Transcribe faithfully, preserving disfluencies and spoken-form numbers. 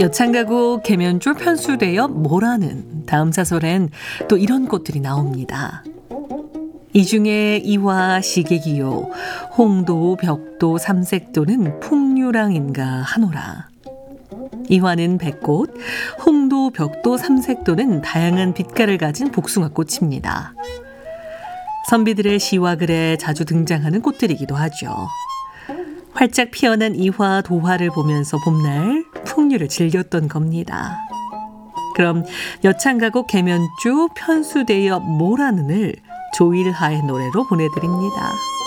여창가고 계면줄 편수되어 모라는 다음 사설엔 또 이런 꽃들이 나옵니다. 이 중에 이화 시계기요, 홍도, 벽도, 삼색도는 풍류랑인가 하노라. 이화는 백꽃, 홍도, 벽도, 삼색도는 다양한 빛깔을 가진 복숭아꽃입니다. 선비들의 시와글에 자주 등장하는 꽃들이기도 하죠. 활짝 피어난 이화, 도화를 보면서 봄날 풍류를 즐겼던 겁니다. 그럼 여창가곡 계면주 편수되어 모라는을 조일하의 노래로 보내드립니다.